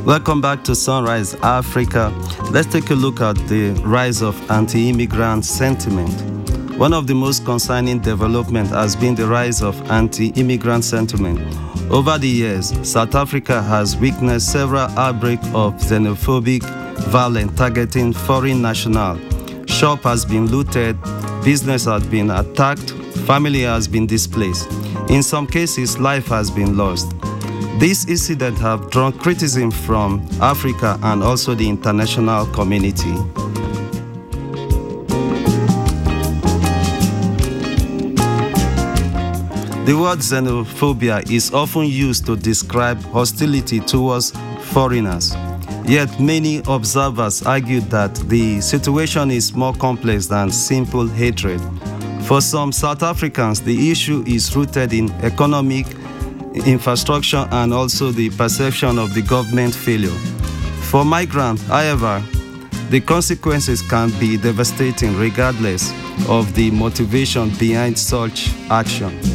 Welcome back to Sunrise Africa. Let's take a look at the rise of anti-immigrant sentiment. One of the most concerning developments has been the rise of anti-immigrant sentiment. Over the years, South Africa has witnessed several outbreaks of xenophobic violence targeting foreign nationals. Shop has been looted, business has been attacked, family has been displaced. In some cases, life has been lost. These incidents have drawn criticism from Africa and also the international community. The word xenophobia is often used to describe hostility towards foreigners. Yet many observers argue that the situation is more complex than simple hatred. For some South Africans, the issue is rooted in economic infrastructure and also the perception of the government failure. For migrants, however, the consequences can be devastating regardless of the motivation behind such action.